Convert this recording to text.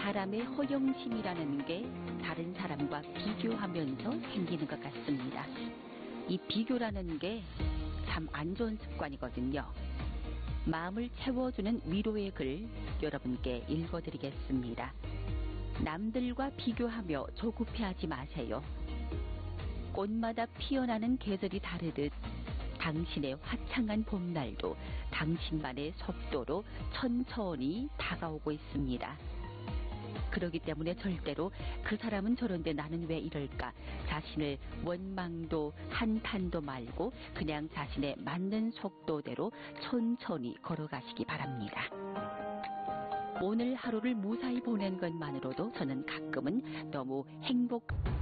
사람의 허영심이라는 게 다른 사람과 비교하면서 생기는 것 같습니다. 이 비교라는 게 참 안 좋은 습관이거든요. 마음을 채워주는 위로의 글 여러분께 읽어드리겠습니다. 남들과 비교하며 조급해하지 마세요. 꽃마다 피어나는 계절이 다르듯 당신의 화창한 봄날도 당신만의 속도로 천천히 다가오고 있습니다. 그렇기 때문에 절대로 그 사람은 저런데 나는 왜 이럴까 자신을 원망도 한탄도 말고 그냥 자신의 맞는 속도대로 천천히 걸어가시기 바랍니다. 오늘 하루를 무사히 보낸 것만으로도 저는 가끔은 너무 행복